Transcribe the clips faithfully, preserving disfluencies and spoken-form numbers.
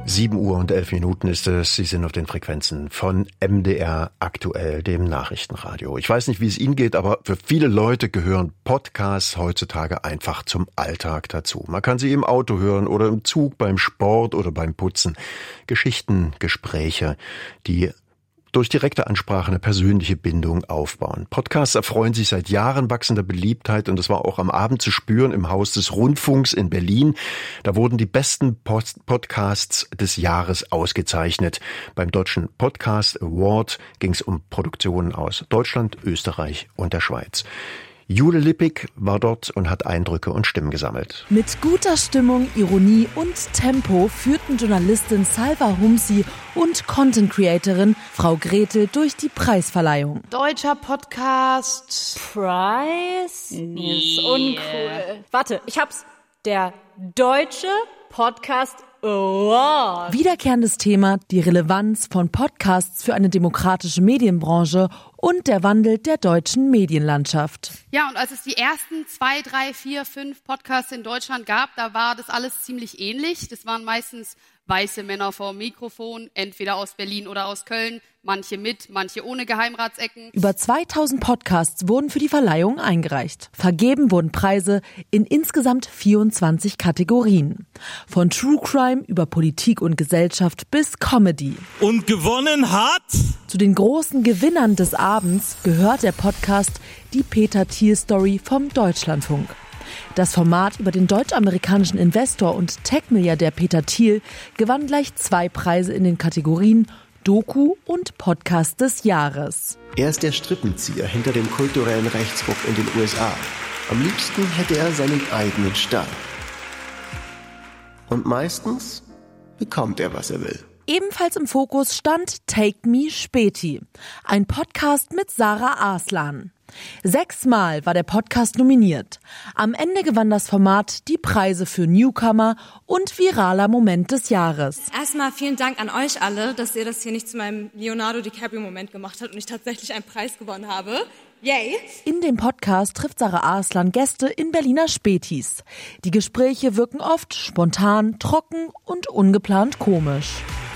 sieben Uhr und elf Minuten ist es. Sie sind auf den Frequenzen von M D R aktuell, dem Nachrichtenradio. Ich weiß nicht, wie es Ihnen geht, aber für viele Leute gehören Podcasts heutzutage einfach zum Alltag dazu. Man kann sie im Auto hören oder im Zug, beim Sport oder beim Putzen. Geschichten, Gespräche, die durch direkte Ansprache eine persönliche Bindung aufbauen. Podcasts erfreuen sich seit Jahren wachsender Beliebtheit und das war auch am Abend zu spüren im Haus des Rundfunks in Berlin. Da wurden die besten Post- Podcasts des Jahres ausgezeichnet. Beim Deutschen Podcast Award ging es um Produktionen aus Deutschland, Österreich und der Schweiz. Jule Lippig war dort und hat Eindrücke und Stimmen gesammelt. Mit guter Stimmung, Ironie und Tempo führten Journalistin Salwa Humsi und Content-Creatorin Frau Gretel durch die Preisverleihung. Deutscher Podcast Preis? Nee. Ist uncool. Warte, ich hab's. Der Deutsche Podcast Award. Wiederkehrendes Thema, die Relevanz von Podcasts für eine demokratische Medienbranche und der Wandel der deutschen Medienlandschaft. Ja, und als es die ersten zwei, drei, vier, fünf Podcasts in Deutschland gab, da war das alles ziemlich ähnlich. Das waren meistens weiße Männer vor dem Mikrofon, entweder aus Berlin oder aus Köln, manche mit, manche ohne Geheimratsecken. Über zweitausend Podcasts wurden für die Verleihung eingereicht. Vergeben wurden Preise in insgesamt vierundzwanzig Kategorien. Von True Crime über Politik und Gesellschaft bis Comedy. Und gewonnen hat... Zu den großen Gewinnern des Abends gehört der Podcast Die Peter Thiel Story vom Deutschlandfunk. Das Format über den deutsch-amerikanischen Investor und Tech-Milliardär Peter Thiel gewann gleich zwei Preise in den Kategorien Doku und Podcast des Jahres. Er ist der Strippenzieher hinter dem kulturellen Rechtsruck in den U S A. Am liebsten hätte er seinen eigenen Staat. Und meistens bekommt er, was er will. Ebenfalls im Fokus stand Take Me Späti, ein Podcast mit Sarah Arslan. Sechsmal war der Podcast nominiert. Am Ende gewann das Format die Preise für Newcomer und viraler Moment des Jahres. Erstmal vielen Dank an euch alle, dass ihr das hier nicht zu meinem Leonardo DiCaprio-Moment gemacht habt und ich tatsächlich einen Preis gewonnen habe. Yay! In dem Podcast trifft Sarah Arslan Gäste in Berliner Spätis. Die Gespräche wirken oft spontan, trocken und ungeplant komisch.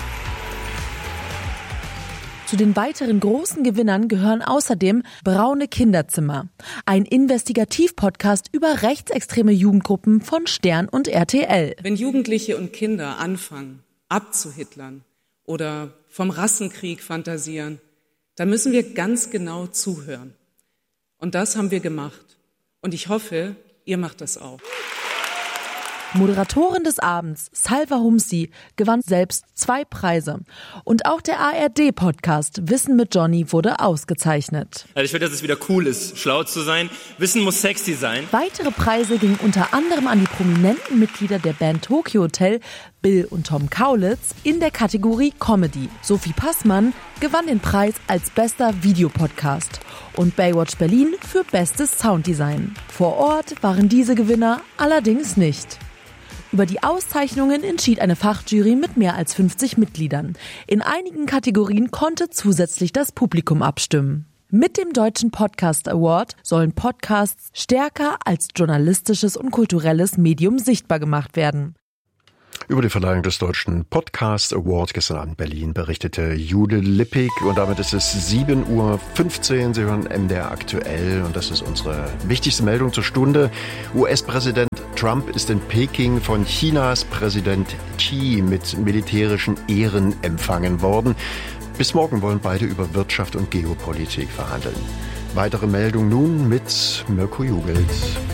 Zu den weiteren großen Gewinnern gehören außerdem Braune Kinderzimmer, ein Investigativ-Podcast über rechtsextreme Jugendgruppen von Stern und R T L. Wenn Jugendliche und Kinder anfangen, abzuhitlern oder vom Rassenkrieg fantasieren, dann müssen wir ganz genau zuhören. Und das haben wir gemacht. Und ich hoffe, ihr macht das auch. Moderatorin des Abends, Salwa Humsi, gewann selbst zwei Preise. Und auch der A R D-Podcast Wissen mit Johnny wurde ausgezeichnet. Also ich finde, dass es wieder cool ist, schlau zu sein. Wissen muss sexy sein. Weitere Preise gingen unter anderem an die prominenten Mitglieder der Band Tokyo Hotel, Bill und Tom Kaulitz, in der Kategorie Comedy. Sophie Passmann gewann den Preis als bester Videopodcast und Baywatch Berlin für bestes Sounddesign. Vor Ort waren diese Gewinner allerdings nicht. Über die Auszeichnungen entschied eine Fachjury mit mehr als fünfzig Mitgliedern. In einigen Kategorien konnte zusätzlich das Publikum abstimmen. Mit dem Deutschen Podcast Award sollen Podcasts stärker als journalistisches und kulturelles Medium sichtbar gemacht werden. Über die Verleihung des Deutschen Podcast Award gestern Abend in Berlin berichtete Jule Lippig und damit ist es sieben Uhr fünfzehn. Sie hören M D R aktuell und das ist unsere wichtigste Meldung zur Stunde. U S-Präsident Trump ist in Peking von Chinas Präsident Xi mit militärischen Ehren empfangen worden. Bis morgen wollen beide über Wirtschaft und Geopolitik verhandeln. Weitere Meldung nun mit Mirko Jugelt.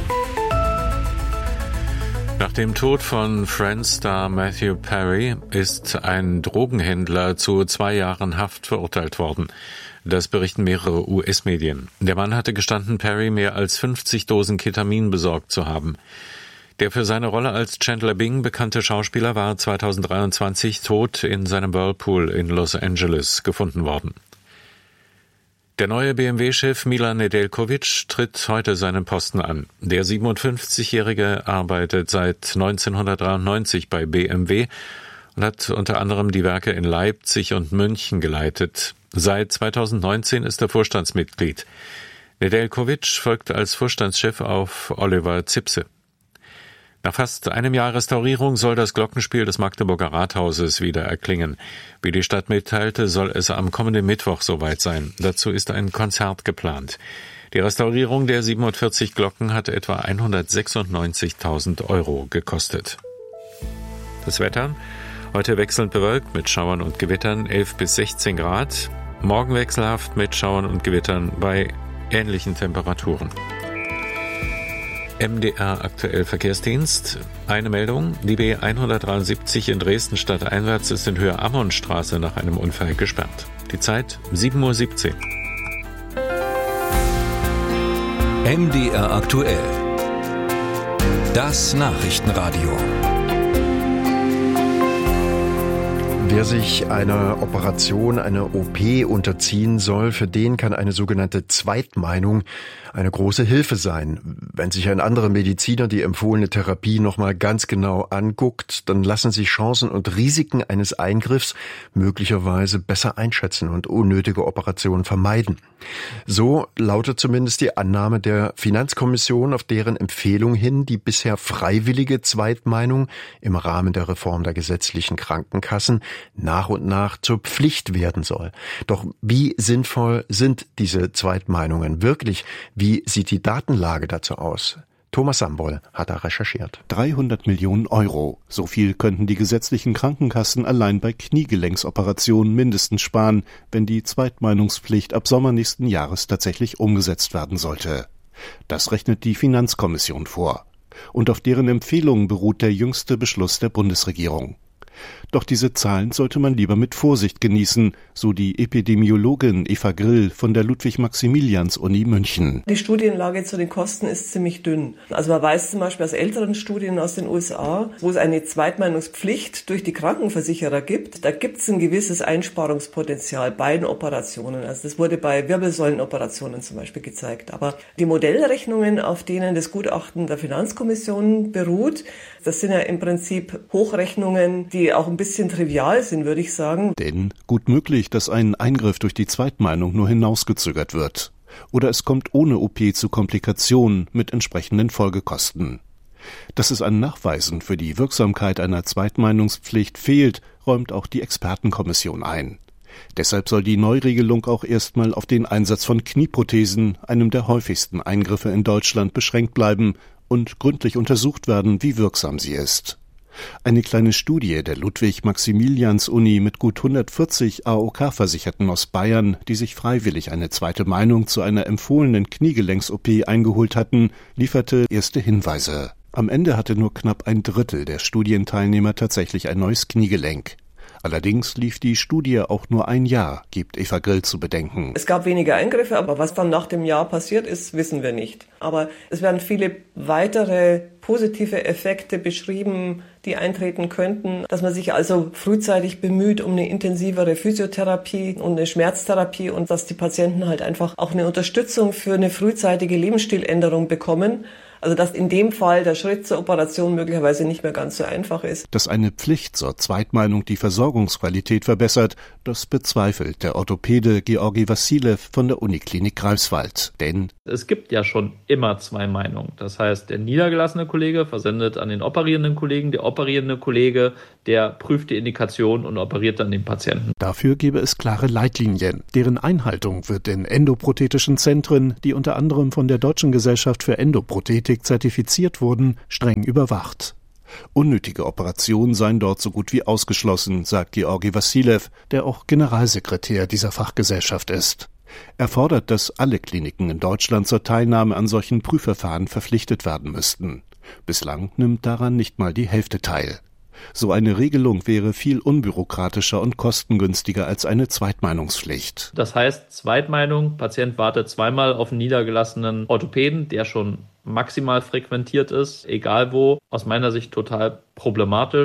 Nach dem Tod von Friends-Star Matthew Perry ist ein Drogenhändler zu zwei Jahren Haft verurteilt worden. Das berichten mehrere U S-Medien. Der Mann hatte gestanden, Perry mehr als fünfzig Dosen Ketamin besorgt zu haben. Der für seine Rolle als Chandler Bing bekannte Schauspieler war zweitausenddreiundzwanzig tot in seinem Whirlpool in Los Angeles gefunden worden. Der neue B M W-Chef Milan Nedeljković tritt heute seinen Posten an. Der siebenundfünfzigjährige arbeitet seit neunzehnhundertdreiundneunzig bei B M W und hat unter anderem die Werke in Leipzig und München geleitet. Seit zweitausendneunzehn ist er Vorstandsmitglied. Nedeljković folgt als Vorstandschef auf Oliver Zipse. Nach fast einem Jahr Restaurierung soll das Glockenspiel des Magdeburger Rathauses wieder erklingen. Wie die Stadt mitteilte, soll es am kommenden Mittwoch soweit sein. Dazu ist ein Konzert geplant. Die Restaurierung der siebenundvierzig Glocken hat etwa hundertsechsundneunzigtausend Euro gekostet. Das Wetter: Heute wechselnd bewölkt mit Schauern und Gewittern, elf bis sechzehn Grad. Morgen wechselhaft mit Schauern und Gewittern bei ähnlichen Temperaturen. M D R aktuell Verkehrsdienst. Eine Meldung: Die B hundertdreiundsiebzig in Dresden stadteinwärts ist in Höhe Ammonstraße nach einem Unfall gesperrt. Die Zeit sieben Uhr siebzehn. M D R aktuell. Das Nachrichtenradio. Wer sich einer Operation, einer O P unterziehen soll, für den kann eine sogenannte Zweitmeinung eine große Hilfe sein. Wenn sich ein anderer Mediziner die empfohlene Therapie nochmal ganz genau anguckt, dann lassen sich Chancen und Risiken eines Eingriffs möglicherweise besser einschätzen und unnötige Operationen vermeiden. So lautet zumindest die Annahme der Finanzkommission, auf deren Empfehlung hin die bisher freiwillige Zweitmeinung im Rahmen der Reform der gesetzlichen Krankenkassen nach und nach zur Pflicht werden soll. Doch wie sinnvoll sind diese Zweitmeinungen wirklich? Wie sieht die Datenlage dazu aus? Thomas Sambol hat da recherchiert. dreihundert Millionen Euro. So viel könnten die gesetzlichen Krankenkassen allein bei Kniegelenksoperationen mindestens sparen, wenn die Zweitmeinungspflicht ab Sommer nächsten Jahres tatsächlich umgesetzt werden sollte. Das rechnet die Finanzkommission vor. Und auf deren Empfehlungen beruht der jüngste Beschluss der Bundesregierung. Doch diese Zahlen sollte man lieber mit Vorsicht genießen, so die Epidemiologin Eva Grill von der Ludwig-Maximilians-Uni München. Die Studienlage zu den Kosten ist ziemlich dünn. Also man weiß zum Beispiel aus älteren Studien aus den U S A, wo es eine Zweitmeinungspflicht durch die Krankenversicherer gibt, da gibt es ein gewisses Einsparungspotenzial bei den Operationen. Also das wurde bei Wirbelsäulenoperationen zum Beispiel gezeigt. Aber die Modellrechnungen, auf denen das Gutachten der Finanzkommission beruht, das sind ja im Prinzip Hochrechnungen, die auch ein bisschen trivial sind, würde ich sagen. Denn gut möglich, dass ein Eingriff durch die Zweitmeinung nur hinausgezögert wird. Oder es kommt ohne O P zu Komplikationen mit entsprechenden Folgekosten. Dass es an Nachweisen für die Wirksamkeit einer Zweitmeinungspflicht fehlt, räumt auch die Expertenkommission ein. Deshalb soll die Neuregelung auch erstmal auf den Einsatz von Knieprothesen, einem der häufigsten Eingriffe in Deutschland, beschränkt bleiben und gründlich untersucht werden, wie wirksam sie ist. Eine kleine Studie der Ludwig-Maximilians-Uni mit gut hundertvierzig A O K-Versicherten aus Bayern, die sich freiwillig eine zweite Meinung zu einer empfohlenen Kniegelenks-O P eingeholt hatten, lieferte erste Hinweise. Am Ende hatte nur knapp ein Drittel der Studienteilnehmer tatsächlich ein neues Kniegelenk. Allerdings lief die Studie auch nur ein Jahr, gibt Eva Grill zu bedenken. Es gab wenige Eingriffe, aber was dann nach dem Jahr passiert ist, wissen wir nicht. Aber es werden viele weitere positive Effekte beschrieben, die eintreten könnten, dass man sich also frühzeitig bemüht um eine intensivere Physiotherapie und eine Schmerztherapie und dass die Patienten halt einfach auch eine Unterstützung für eine frühzeitige Lebensstiländerung bekommen. Also dass in dem Fall der Schritt zur Operation möglicherweise nicht mehr ganz so einfach ist. Dass eine Pflicht zur Zweitmeinung die Versorgungsqualität verbessert, das bezweifelt der Orthopäde Georgi Wassilew von der Uniklinik Greifswald. Denn es gibt ja schon immer zwei Meinungen. Das heißt, der niedergelassene Kollege versendet an den operierenden Kollegen, der operierende Kollege, der prüft die Indikation und operiert dann den Patienten. Dafür gäbe es klare Leitlinien. Deren Einhaltung wird in endoprothetischen Zentren, die unter anderem von der Deutschen Gesellschaft für Endoprothetik zertifiziert wurden, streng überwacht. Unnötige Operationen seien dort so gut wie ausgeschlossen, sagt Georgi Wassilew, der auch Generalsekretär dieser Fachgesellschaft ist. Er fordert, dass alle Kliniken in Deutschland zur Teilnahme an solchen Prüfverfahren verpflichtet werden müssten. Bislang nimmt daran nicht mal die Hälfte teil. So eine Regelung wäre viel unbürokratischer und kostengünstiger als eine Zweitmeinungspflicht. Das heißt, Zweitmeinung, Patient wartet zweimal auf einen niedergelassenen Orthopäden, der schon maximal frequentiert ist, egal wo. Aus meiner Sicht total problematisch.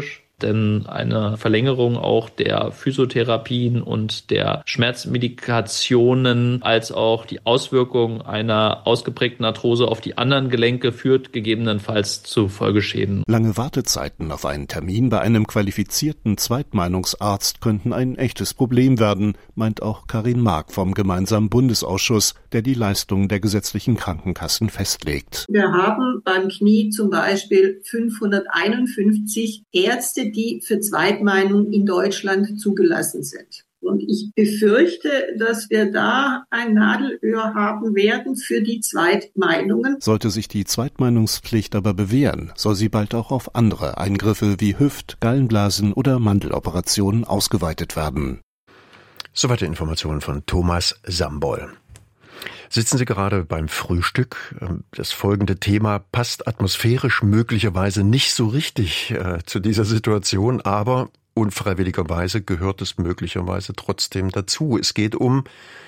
denn eine Verlängerung auch der Physiotherapien und der Schmerzmedikationen als auch die Auswirkung einer ausgeprägten Arthrose auf die anderen Gelenke führt gegebenenfalls zu Folgeschäden. Lange Wartezeiten auf einen Termin bei einem qualifizierten Zweitmeinungsarzt könnten ein echtes Problem werden, meint auch Karin Mark vom gemeinsamen Bundesausschuss, der die Leistungen der gesetzlichen Krankenkassen festlegt. Wir haben beim Knie zum Beispiel fünfhunderteinundfünfzig Ärzte, die für Zweitmeinung in Deutschland zugelassen sind. Und ich befürchte, dass wir da ein Nadelöhr haben werden für die Zweitmeinungen. Sollte sich die Zweitmeinungspflicht aber bewähren, soll sie bald auch auf andere Eingriffe wie Hüft-, Gallenblasen- oder Mandeloperationen ausgeweitet werden. Soweit die Informationen von Thomas Sambol. Sitzen Sie gerade beim Frühstück? Das folgende Thema passt atmosphärisch möglicherweise nicht so richtig äh, zu dieser Situation, aber unfreiwilligerweise gehört es möglicherweise trotzdem dazu. Es geht um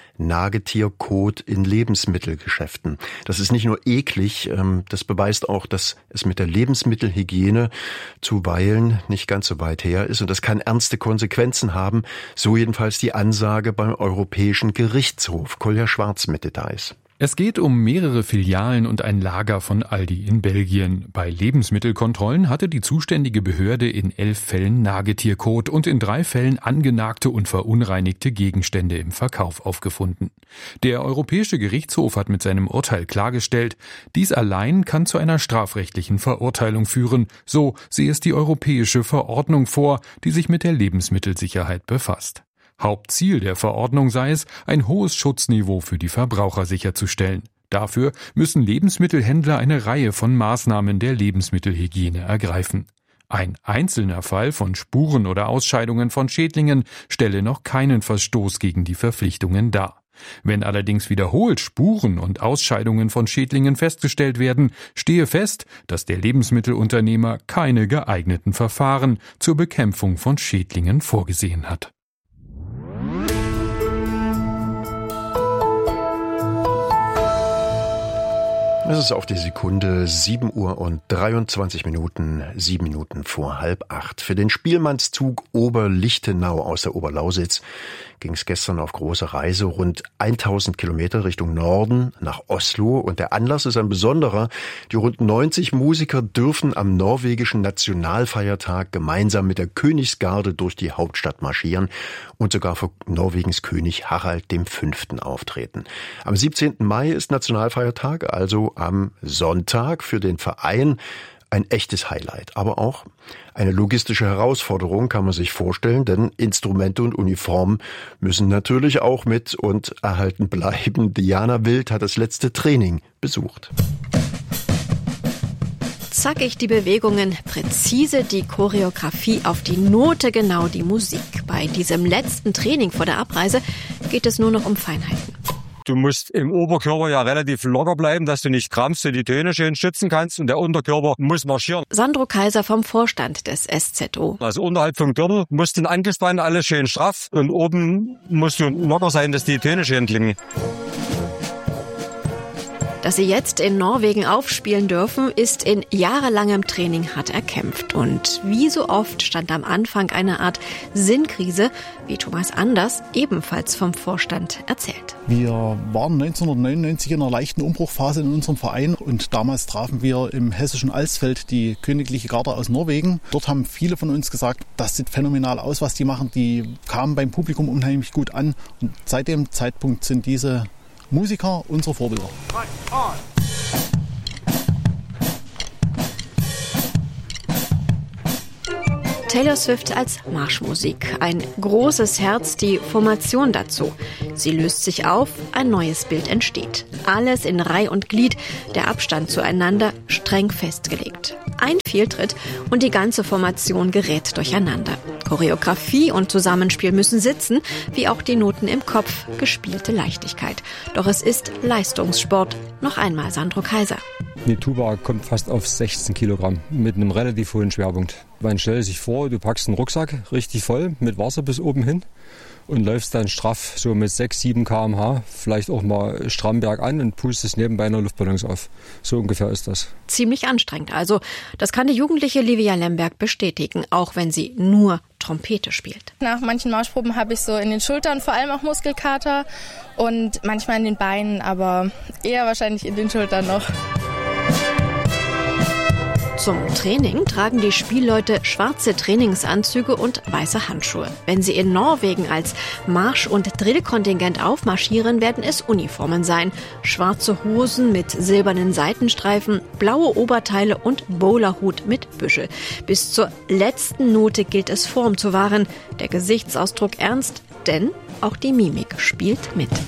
Nagetierkot in Lebensmittelgeschäften. Das ist nicht nur eklig, das beweist auch, dass es mit der Lebensmittelhygiene zuweilen nicht ganz so weit her ist und das kann ernste Konsequenzen haben, so jedenfalls die Ansage beim Europäischen Gerichtshof. Kolja Schwarz mit Details. Es geht um mehrere Filialen und ein Lager von Aldi in Belgien. Bei Lebensmittelkontrollen hatte die zuständige Behörde in elf Fällen Nagetierkot und in drei Fällen angenagte und verunreinigte Gegenstände im Verkauf aufgefunden. Der Europäische Gerichtshof hat mit seinem Urteil klargestellt, dies allein kann zu einer strafrechtlichen Verurteilung führen. So sehe es die europäische Verordnung vor, die sich mit der Lebensmittelsicherheit befasst. Hauptziel der Verordnung sei es, ein hohes Schutzniveau für die Verbraucher sicherzustellen. Dafür müssen Lebensmittelhändler eine Reihe von Maßnahmen der Lebensmittelhygiene ergreifen. Ein einzelner Fall von Spuren oder Ausscheidungen von Schädlingen stelle noch keinen Verstoß gegen die Verpflichtungen dar. Wenn allerdings wiederholt Spuren und Ausscheidungen von Schädlingen festgestellt werden, stehe fest, dass der Lebensmittelunternehmer keine geeigneten Verfahren zur Bekämpfung von Schädlingen vorgesehen hat. Es ist auf die Sekunde sieben Uhr und dreiundzwanzig Minuten, sieben Minuten vor halb acht. Für den Spielmannszug Oberlichtenau aus der Oberlausitz ging es gestern auf große Reise rund tausend Kilometer Richtung Norden nach Oslo. Und der Anlass ist ein besonderer. Die rund neunzig Musiker dürfen am norwegischen Nationalfeiertag gemeinsam mit der Königsgarde durch die Hauptstadt marschieren und sogar vor Norwegens König Harald der Fünfte auftreten. Am siebzehnten Mai ist Nationalfeiertag, also am Sonntag für den Verein ein echtes Highlight, aber auch eine logistische Herausforderung kann man sich vorstellen, denn Instrumente und Uniformen müssen natürlich auch mit und erhalten bleiben. Diana Wild hat das letzte Training besucht. Zackig die Bewegungen, präzise die Choreografie, auf die Note genau die Musik. Bei diesem letzten Training vor der Abreise geht es nur noch um Feinheiten. Du musst im Oberkörper ja relativ locker bleiben, dass du nicht krampfst und die Töne schön stützen kannst und der Unterkörper muss marschieren. Sandro Kaiser vom Vorstand des S Z O. Also unterhalb vom Gürtel musst du angespannt, alles schön straff und oben musst du locker sein, dass die Töne schön klingen. Dass sie jetzt in Norwegen aufspielen dürfen, ist in jahrelangem Training hart erkämpft. Und wie so oft stand am Anfang eine Art Sinnkrise, wie Thomas Anders, ebenfalls vom Vorstand, erzählt. Wir waren neunzehnhundertneunundneunzig in einer leichten Umbruchphase in unserem Verein und damals trafen wir im hessischen Alsfeld die Königliche Garde aus Norwegen. Dort haben viele von uns gesagt, das sieht phänomenal aus, was die machen. Die kamen beim Publikum unheimlich gut an und seit dem Zeitpunkt sind diese Musiker unsere Vorbilder. Taylor Swift als Marschmusik. Ein großes Herz, die Formation dazu. Sie löst sich auf, ein neues Bild entsteht. Alles in Reih und Glied, der Abstand zueinander streng festgelegt. Ein Fehltritt und die ganze Formation gerät durcheinander. Choreografie und Zusammenspiel müssen sitzen, wie auch die Noten im Kopf, gespielte Leichtigkeit. Doch es ist Leistungssport. Noch einmal Sandro Kaiser. Die Tuba kommt fast auf sechzehn Kilogramm mit einem relativ hohen Schwerpunkt. Man stellt sich vor, du packst einen Rucksack richtig voll mit Wasser bis oben hin und läufst dann straff so mit sechs, sieben Kilometer pro Stunde, vielleicht auch mal stramm bergan und pustest nebenbei noch Luftballons auf. So ungefähr ist das. Ziemlich anstrengend also. Das kann die jugendliche Livia Lemberg bestätigen, auch wenn sie nur Trompete spielt. Nach manchen Marschproben habe ich so in den Schultern vor allem auch Muskelkater und manchmal in den Beinen, aber eher wahrscheinlich in den Schultern noch. Zum Training tragen die Spielleute schwarze Trainingsanzüge und weiße Handschuhe. Wenn sie in Norwegen als Marsch- und Drillkontingent aufmarschieren, werden es Uniformen sein. Schwarze Hosen mit silbernen Seitenstreifen, blaue Oberteile und Bowlerhut mit Büschel. Bis zur letzten Note gilt es, Form zu wahren. Der Gesichtsausdruck ernst, denn auch die Mimik spielt mit.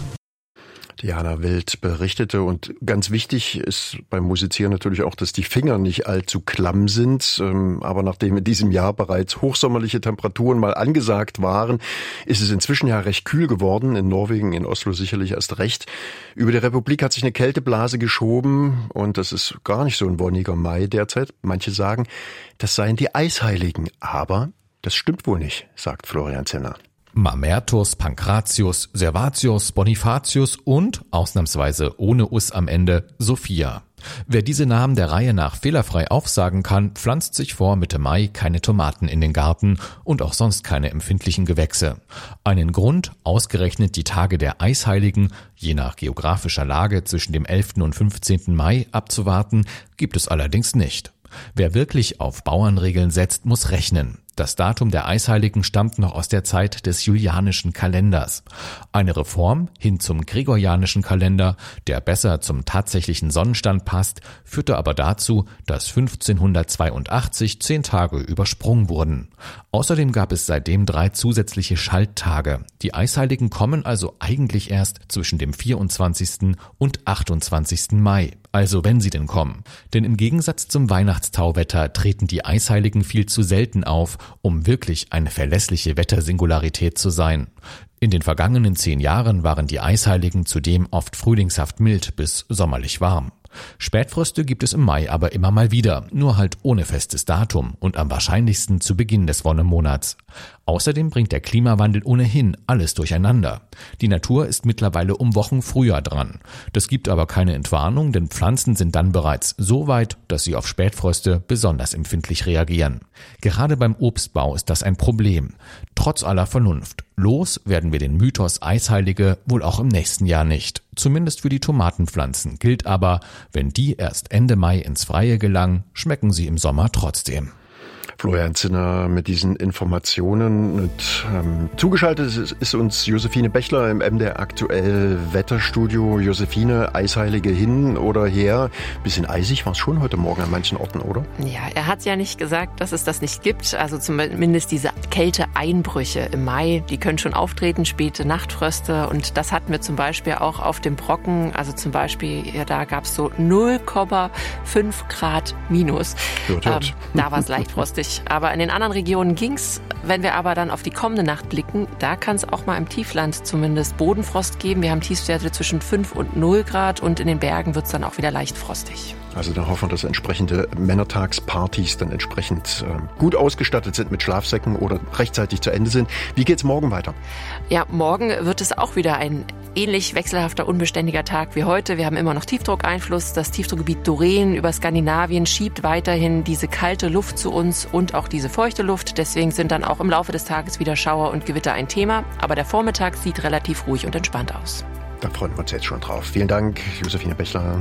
Diana Wild berichtete, und ganz wichtig ist beim Musizieren natürlich auch, dass die Finger nicht allzu klamm sind. Aber nachdem in diesem Jahr bereits hochsommerliche Temperaturen mal angesagt waren, ist es inzwischen ja recht kühl geworden. In Norwegen, in Oslo sicherlich erst recht. Über die Republik hat sich eine Kälteblase geschoben und das ist gar nicht so ein wonniger Mai derzeit. Manche sagen, das seien die Eisheiligen. Aber das stimmt wohl nicht, sagt Florian Zinner. Mamertus, Pankratius, Servatius, Bonifatius und, ausnahmsweise ohne Us am Ende, Sophia. Wer diese Namen der Reihe nach fehlerfrei aufsagen kann, pflanzt sich vor Mitte Mai keine Tomaten in den Garten und auch sonst keine empfindlichen Gewächse. Einen Grund, ausgerechnet die Tage der Eisheiligen, je nach geografischer Lage zwischen dem elften und fünfzehnten Mai abzuwarten, gibt es allerdings nicht. Wer wirklich auf Bauernregeln setzt, muss rechnen. Das Datum der Eisheiligen stammt noch aus der Zeit des julianischen Kalenders. Eine Reform hin zum gregorianischen Kalender, der besser zum tatsächlichen Sonnenstand passt, führte aber dazu, dass fünfzehnhundertzweiundachtzig zehn Tage übersprungen wurden. Außerdem gab es seitdem drei zusätzliche Schalttage. Die Eisheiligen kommen also eigentlich erst zwischen dem vierundzwanzigsten und achtundzwanzigsten Mai. Also wenn sie denn kommen. Denn im Gegensatz zum Weihnachtstauwetter treten die Eisheiligen viel zu selten auf, um wirklich eine verlässliche Wettersingularität zu sein. In den vergangenen zehn Jahren waren die Eisheiligen zudem oft frühlingshaft mild bis sommerlich warm. Spätfröste gibt es im Mai aber immer mal wieder, nur halt ohne festes Datum und am wahrscheinlichsten zu Beginn des Wonnemonats. Außerdem bringt der Klimawandel ohnehin alles durcheinander. Die Natur ist mittlerweile um Wochen früher dran. Das gibt aber keine Entwarnung, denn Pflanzen sind dann bereits so weit, dass sie auf Spätfröste besonders empfindlich reagieren. Gerade beim Obstbau ist das ein Problem. Trotz aller Vernunft. Los werden wir den Mythos Eisheilige wohl auch im nächsten Jahr nicht. Zumindest für die Tomatenpflanzen gilt aber, wenn die erst Ende Mai ins Freie gelangen, schmecken sie im Sommer trotzdem. Florian Zinner mit diesen Informationen. Und, ähm, zugeschaltet ist, ist uns Josephine Bechler im M D R Aktuell Wetterstudio. Josephine, Eisheilige hin oder her. Bisschen eisig war es schon heute Morgen an manchen Orten, oder? Ja, er hat ja nicht gesagt, dass es das nicht gibt. Also zumindest diese Kälteeinbrüche im Mai, die können schon auftreten, späte Nachtfröste. Und das hatten wir zum Beispiel auch auf dem Brocken. Also zum Beispiel, ja, da gab es so null Komma fünf Grad minus. Hört, hört. Ähm, da war es leicht frostig. Aber in den anderen Regionen ging's. Wenn wir aber dann auf die kommende Nacht blicken, da kann es auch mal im Tiefland zumindest Bodenfrost geben. Wir haben Tiefstwerte zwischen fünf und null Grad und in den Bergen wird es dann auch wieder leicht frostig. Also dann hoffen wir, dass entsprechende Männertagspartys dann entsprechend äh, gut ausgestattet sind mit Schlafsäcken oder rechtzeitig zu Ende sind. Wie geht's morgen weiter? Ja, morgen wird es auch wieder ein ähnlich wechselhafter, unbeständiger Tag wie heute. Wir haben immer noch Tiefdruckeinfluss. Das Tiefdruckgebiet Doreen über Skandinavien schiebt weiterhin diese kalte Luft zu uns und auch diese feuchte Luft. Deswegen sind dann auch im Laufe des Tages wieder Schauer und Gewitter ein Thema. Aber der Vormittag sieht relativ ruhig und entspannt aus. Da freuen wir uns jetzt schon drauf. Vielen Dank, Josephine Bechler.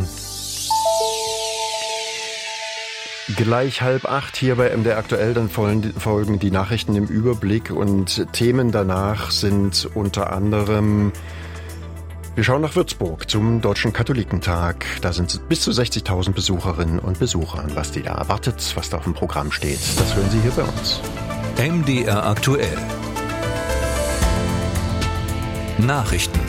Gleich halb acht hier bei M D R Aktuell, dann folgen die Nachrichten im Überblick und Themen danach sind unter anderem, wir schauen nach Würzburg zum Deutschen Katholikentag. Da sind bis zu sechzigtausend Besucherinnen und Besucher. Was die da erwartet, was da auf dem Programm steht, das hören Sie hier bei uns. M D R Aktuell. Nachrichten.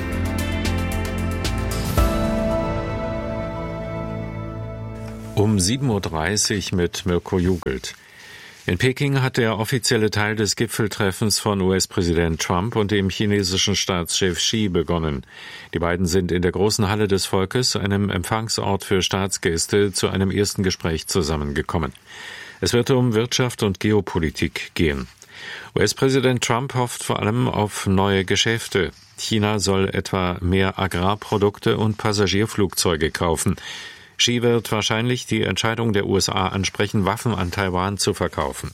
Um sieben Uhr dreißig mit Mirko Jugelt. In Peking hat der offizielle Teil des Gipfeltreffens von U S-Präsident Trump und dem chinesischen Staatschef Xi begonnen. Die beiden sind in der großen Halle des Volkes, einem Empfangsort für Staatsgäste, zu einem ersten Gespräch zusammengekommen. Es wird um Wirtschaft und Geopolitik gehen. U S-Präsident Trump hofft vor allem auf neue Geschäfte. China soll etwa mehr Agrarprodukte und Passagierflugzeuge kaufen. Xi wird wahrscheinlich die Entscheidung der U S A ansprechen, Waffen an Taiwan zu verkaufen.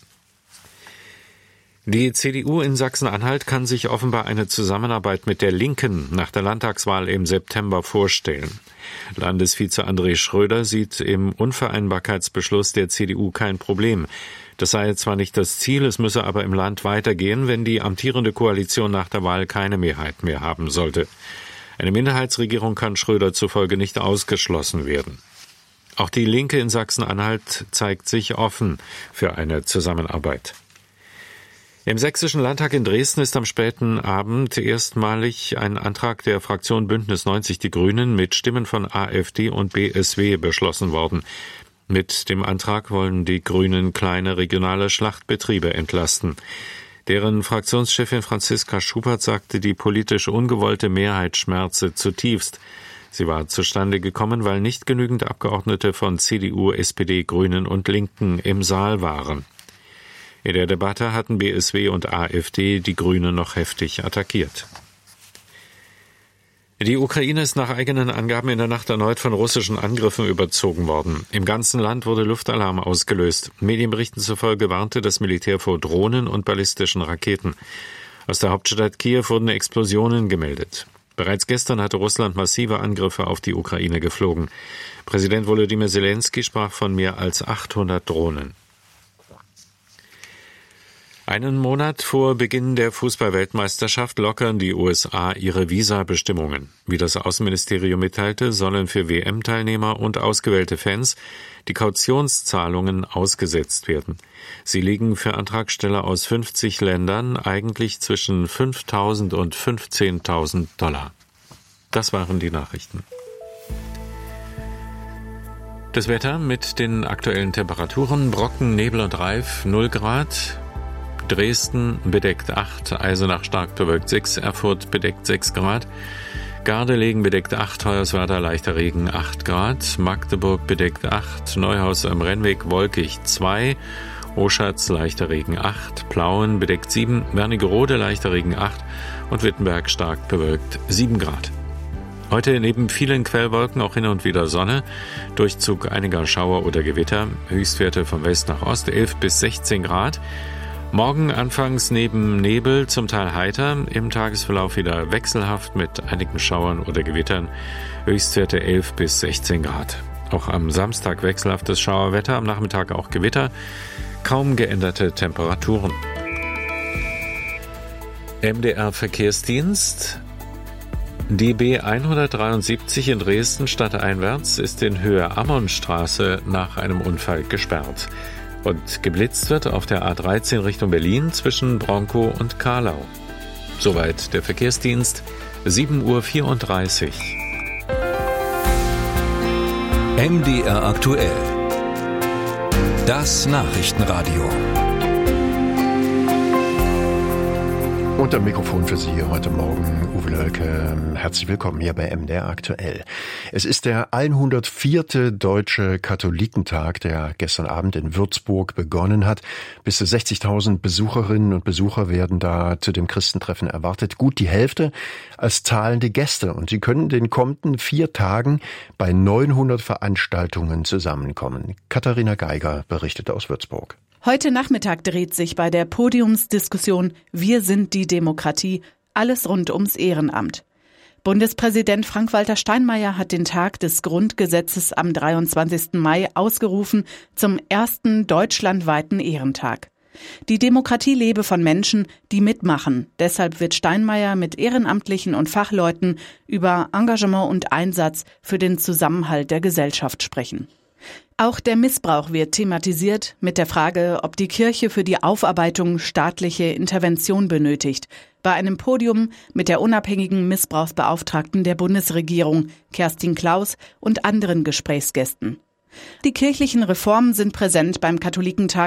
Die C D U in Sachsen-Anhalt kann sich offenbar eine Zusammenarbeit mit der Linken nach der Landtagswahl im September vorstellen. Landesvize André Schröder sieht im Unvereinbarkeitsbeschluss der C D U kein Problem. Das sei zwar nicht das Ziel, es müsse aber im Land weitergehen, wenn die amtierende Koalition nach der Wahl keine Mehrheit mehr haben sollte. Eine Minderheitsregierung kann Schröder zufolge nicht ausgeschlossen werden. Auch die Linke in Sachsen-Anhalt zeigt sich offen für eine Zusammenarbeit. Im Sächsischen Landtag in Dresden ist am späten Abend erstmalig ein Antrag der Fraktion Bündnis neunzig Die Grünen mit Stimmen von AfD und B S W beschlossen worden. Mit dem Antrag wollen die Grünen kleine regionale Schlachtbetriebe entlasten. Deren Fraktionschefin Franziska Schubert sagte, die politisch ungewollte Mehrheit schmerze zutiefst. Sie war zustande gekommen, weil nicht genügend Abgeordnete von C D U, S P D, Grünen und Linken im Saal waren. In der Debatte hatten B S W und AfD die Grünen noch heftig attackiert. Die Ukraine ist nach eigenen Angaben in der Nacht erneut von russischen Angriffen überzogen worden. Im ganzen Land wurde Luftalarm ausgelöst. Medienberichten zufolge warnte das Militär vor Drohnen und ballistischen Raketen. Aus der Hauptstadt Kiew wurden Explosionen gemeldet. Bereits gestern hatte Russland massive Angriffe auf die Ukraine geflogen. Präsident Volodymyr Zelensky sprach von mehr als achthundert Drohnen. Einen Monat vor Beginn der Fußball-Weltmeisterschaft lockern die U S A ihre Visabestimmungen. Wie das Außenministerium mitteilte, sollen für W M-Teilnehmer und ausgewählte Fans die Kautionszahlungen ausgesetzt werden. Sie liegen für Antragsteller aus fünfzig Ländern eigentlich zwischen fünftausend und fünfzehntausend Dollar. Das waren die Nachrichten. Das Wetter mit den aktuellen Temperaturen: Brocken, Nebel und Reif null Grad. Dresden bedeckt acht, Eisenach stark bewölkt sechs, Erfurt bedeckt sechs Grad, Gardelegen bedeckt acht, Hoyerswerda leichter Regen acht Grad, Magdeburg bedeckt acht, Neuhaus am Rennweg wolkig zwei, Oschatz leichter Regen acht, Plauen bedeckt sieben, Wernigerode leichter Regen acht und Wittenberg stark bewölkt sieben Grad. Heute neben vielen Quellwolken auch hin und wieder Sonne, Durchzug einiger Schauer oder Gewitter, Höchstwerte von West nach Ost elf bis sechzehn Grad. Morgen anfangs neben Nebel zum Teil heiter, im Tagesverlauf wieder wechselhaft mit einigen Schauern oder Gewittern, Höchstwerte elf bis sechzehn Grad. Auch am Samstag wechselhaftes Schauerwetter, am Nachmittag auch Gewitter, kaum geänderte Temperaturen. M D R Verkehrsdienst. Die B hundertdreiundsiebzig in Dresden stadteinwärts ist in Höhe Ammonstraße nach einem Unfall gesperrt. Und geblitzt wird auf der A dreizehn Richtung Berlin zwischen Bronkow und Karlau. Soweit der Verkehrsdienst, sieben Uhr vierunddreißig. M D R aktuell. Das Nachrichtenradio. Und am Mikrofon für Sie heute Morgen Uwe Lölke. Herzlich willkommen hier bei M D R aktuell. Es ist der hundertvierte Deutsche Katholikentag, der gestern Abend in Würzburg begonnen hat. Bis zu sechzigtausend Besucherinnen und Besucher werden da zu dem Christentreffen erwartet. Gut die Hälfte als zahlende Gäste. Und sie können in den kommenden vier Tagen bei neunhundert Veranstaltungen zusammenkommen. Katharina Geiger berichtet aus Würzburg. Heute Nachmittag dreht sich bei der Podiumsdiskussion Wir sind die Demokratie alles rund ums Ehrenamt. Bundespräsident Frank-Walter Steinmeier hat den Tag des Grundgesetzes am dreiundzwanzigsten Mai ausgerufen zum ersten deutschlandweiten Ehrentag. Die Demokratie lebe von Menschen, die mitmachen. Deshalb wird Steinmeier mit Ehrenamtlichen und Fachleuten über Engagement und Einsatz für den Zusammenhalt der Gesellschaft sprechen. Auch der Missbrauch wird thematisiert mit der Frage, ob die Kirche für die Aufarbeitung staatliche Intervention benötigt. Bei einem Podium mit der unabhängigen Missbrauchsbeauftragten der Bundesregierung, Kerstin Klaus, und anderen Gesprächsgästen. Die kirchlichen Reformen sind präsent beim Katholikentag